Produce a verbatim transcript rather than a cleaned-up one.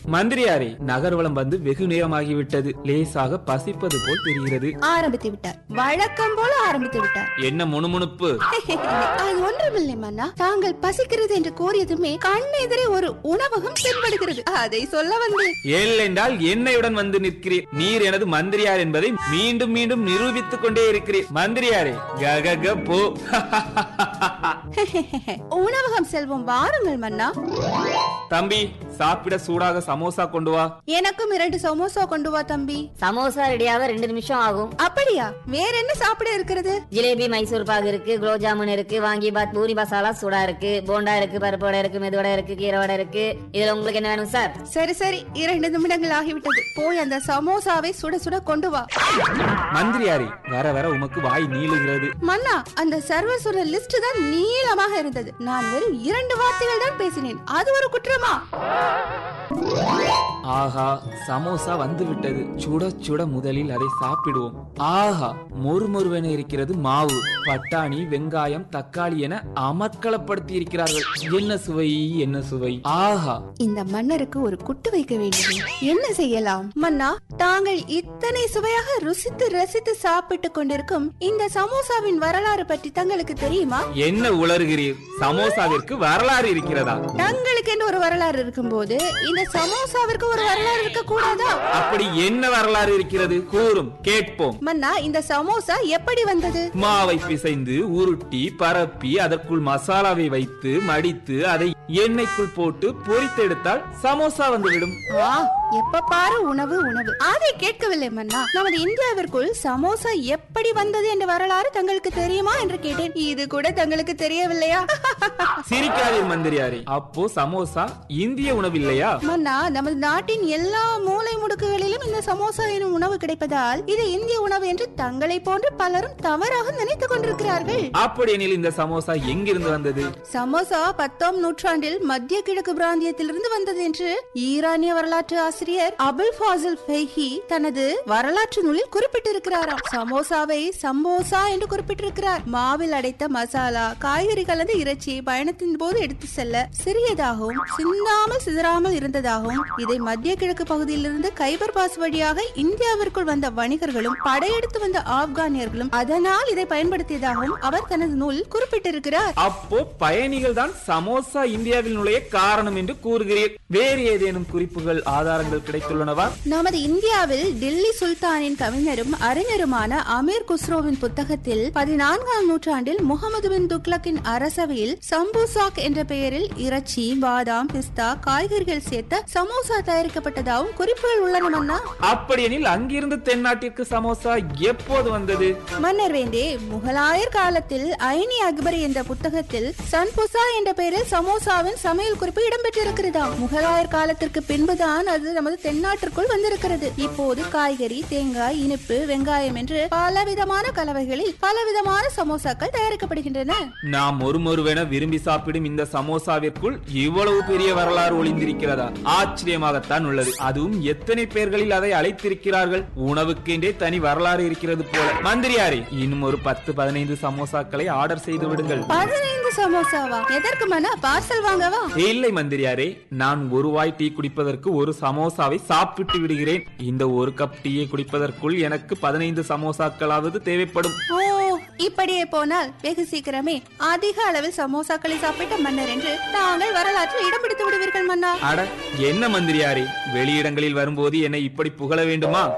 மந்திரியாரே, நகர்வலம் வந்து வெகு நேரமாகிவிட்டது. லேசாக பசிப்பது போல் தெரிகிறது. ஆரம்பித்து விட்டார். வழக்கம் போல ஆரம்பித்து விட்டார். என்ன முணுமுணுப்பு? அது ஒன்றுமில்லை மன்னா. தாங்கள் பசிக்கிறது என்று கூறியதுமே கண்ணெதிரே ஒரு உணவகம் தென்படுகிறது. அதை சொல்ல வந்தேன். ஏனென்றால் என்னையுடன் வந்து நிற்கிறீர். நீர் எனது மந்திரியார் என்பதை மீண்டும் மீண்டும் நிரூபித்துக் கொண்டே இருக்கிறீர். மந்திரியாரே, கக போ. உணவகம் செல்வம், வாருங்கள் மன்னா. தம்பி, சாப்பிட சூடாக சமோசா கொண்டு வா. எனக்கும் இரண்டு சமோசா கொண்டு வா தம்பி. சமோசா ரெடியாக ரெண்டு நிமிஷம் ஆகும். அப்படியா? வேற என்ன சாப்பிட இருக்கிறது? ஜிலேபி, மைசூர் பாகு இருக்கு, குலோப் ஜாமுன் இருக்கு, வாங்கி பாத், பூரி மசாலா சூடா இருக்கு, போண்டா இருக்கு, பருப்பு வடை இருக்கு, மெதுவடை இருக்கு, கீரை வடை இருக்கு. இதுல உங்களுக்கு என்ன வேணும் சார்? சரி சரி, இரண்டு நிமிடங்கள் ஆகிவிட்டது. போய் அந்த சமோசாவை சுட சுட கொண்டு வா. மந்திரியாரே, வர வர உமக்கு வாய் நீளுகிறது. மன்னா, அந்த சர்வர் சொன்ன லிஸ்ட் தான் நீளமாக இருந்தது. நான் வெறும் இரண்டு வார்த்தைகள் தான் பேசினேன். அது ஒரு குற்றமா? ஆஹா, சமோசா வந்து விட்டது. சுட சுட முதலில் அதை சாப்பிடுவோம். ஆஹா, மொறுமொறுவென இருக்கிறது மாவு. பட்டாணி, வெங்காயம், தக்காளி என அமர்க்களப்படுத்தி இருக்கிறார்கள். என்ன சுவை, என்ன சுவை! ஆஹா, இந்த மன்னருக்கு ஒரு குட்டு வைக்க வேண்டும். என்ன செய்யலாம் மன்னா? தாங்கள் இத்தனை சுவையாக ருசித்து ரசித்து சாப்பிட்டுக் கொண்டிருக்கும் இந்த சமோசாவின் வரலாறு பற்றி தங்களுக்கு தெரியுமா? என்ன உளறுகிறீர்? சமோசாவிற்கு வரலாறு இருக்கிறதா? தங்களுக்கு என்று ஒரு வரலாறு இருக்கும் போது இந்த சமோசாவிற்கு ஒரு வரலாறு இருக்க கூடாதா? அப்படி என்ன வரலாறு இருக்கிறது? கூறும், கேட்போம். மன்னா, இந்த சமோசா எப்படி வந்தது? மாவை பிசைந்து உருட்டி பரப்பி அதற்குள் மசாலாவை வைத்து மடித்து அதை எண்ணெய்க்குள் போட்டு பொரித்தெடுத்தால் சமோசா வந்துவிடும். எப்ப பாரு உணவு உணவு. அதை கேட்கவில்லை மன்னா. நமது இந்தியாவிற்குள் சமோசா எப்படி வந்தது என்ற வரலாறு தங்களுக்கு தெரியுமா என்று கேட்டேன். இது கூட தங்களுக்கு தெரியவில்லையா? சிரிக்காதீர் மந்திரியாரே. அப்போ சமோசா இந்திய உணவில்லையா? மன்னா, நமது நாட்டின் எல்லா மூலை முடுக்குகளிலும் இந்த சமோசா எனும் உணவு கிடைப்பதால் இது இந்திய உணவு என்று தங்களை போன்று பலரும் தவறாக நினைத்துக் கொண்டிருக்கிறார்கள். அப்படியெனில் இந்த சமோசா எங்கிருந்து வந்தது? சமோசா பத்தாம் நூற்றாண்டில் மத்திய கிழக்கு பிராந்தியத்திலிருந்து வந்தது என்று ஈரானிய வரலாற்று ஆசிரியர் அபுல் ஃபாசில் ஃபைஹி தனது வரலாற்று நூலில் குறிப்பிட்டிருக்கிறாராம். சமோசாவை சம்போசா என்று குறிப்பிட்டிருக்கிறார். மாவில் அடைத்த மசாலா, காய்கறி கலந்த இறைச்சி பயணத்தின் போது எடுத்து செல்ல சிறியதாகவும் சிந்தாமல் சிதறாமல் இருந்ததாகவும், இதை மத்திய கிழக்கு பகுதியிலிருந்து கைபர் பாஸ் வழியாக இந்தியாவிற்குள் வந்த வணிகர்களும் படையெடுத்து வந்த ஆப்கானியர்களும் அதனால் இதை பயன்படுத்தியதாகவும் அவர் தனது நூலில் குறிப்பிட்டிருக்கிறார். அப்போ பயணிகள் தான் சமோசா இந்தியாவில் நுழைய காரணம் என்று கூறுகிறீர். வேறு ஏதேனும் குறிப்புகள், ஆதாரங்கள் கிடைத்துள்ளனவா? நமது இந்தியாவில் டில்லி சுல்தானின் கவிஞரும் அறிஞருமான அமீர் குஸ்ரோவின் புத்தகத்தில் பதினான்காம் நூற்றாண்டில் முகமது பின் துக்ளக்கின் அரசவையில் சம்பூசாக் என்ற பெயரில் இறைச்சி, பாதாம், பிஸ்தா, காய்கறிகள் சேர்த்த சமோசா தயாரிக்கப்பட்டதாகவும் குறிப்புகள் உள்ளன மன்னா. அப்படியெனில் அங்கிருந்து தென்னாட்டிற்கு சமோசா எப்போது வந்தது? மன்னர் வேந்தே, முகலாயர் காலத்தில் ஐனி அக்பர் என்ற புத்தகத்தில் சன்புசா என்ற பெயரில் சமோசாவின் சமையல் குறிப்பு இடம்பெற்றிருக்கிறதா. முகலாயர் காலத்திற்கு பின்புதான் அது நமது தென்னாட்டிற்குள் வந்திருக்கிறது. இப்போது காய்கறி, தேங்காய், இனிப்பு, வெங்காயம் என்று பல விதமான கலவைகளில் பலவிதமான சமோசாக்கள் தயாரிக்கப்படுகின்றன. நாம் ஒருமொருவென விரும்பி சாப்பிடும் இந்த சமோசாவிற்குள் இவ்வளவு பெரிய வரலாறு ஒளிந்திருக்கிறதா? ஆச்சரியமாகத்தான் உள்ளது. அதுவும் எத்தனை பேர்களில் அதை அழைத்திருக்கிறார்கள். உணவுக்கென்றே தனி வரலாறு இருக்கிறது போல. மந்திரியாரே, இன்னும் ஒரு பத்து பதினைந்து சமோசாக்களை ஆர்டர் செய்து விடுங்கள். பதினைந்து சமோசாவா? எதற்கு மன்னா? பார்சல் வாங்கவா? இல்லை மந்திரியாரே, நான் ஒரு வாய் டீ குடிப்பதற்கு ஒரு சமோசாவை சாப்பிட்டு விடுகிறேன். இந்த ஒரு கப் டீயை குடிப்பதற்குள் எனக்கு பதினைந்து சமோசாக்களாவது தேவைப்படும். ஓ, இப்படியே போனால் வெகு சீக்கிரமே அதிக அளவில் சமோசாக்களை சாப்பிட்ட மன்னர் என்று தாங்கள் வரலாற்றில் இடம் பிடித்து விடுவீர்கள் மன்னா. அட, என்ன மந்திரியாரே, வெளியிடங்களில் வரும்போது என்னை இப்படி புகழ வேண்டுமா?